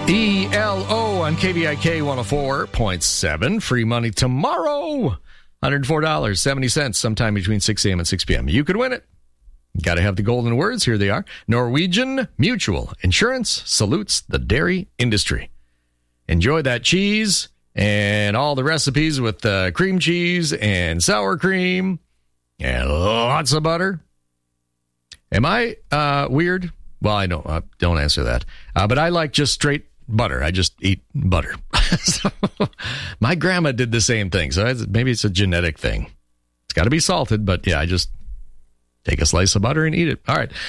ELO on KVIK 104.7. Free money tomorrow. $104.70 sometime between 6 a.m. and 6 p.m. You could win it. Got to have the golden words. Here they are. Norwegian Mutual Insurance salutes the dairy industry. Enjoy that cheese and all the recipes with cream cheese and sour cream and lots of butter. Am I weird? Well, I don't answer that. But I like just straight butter. I just eat butter. So, my grandma did the same thing. So maybe it's a genetic thing. It's got to be salted, but yeah, I just take a slice of butter and eat it. All right.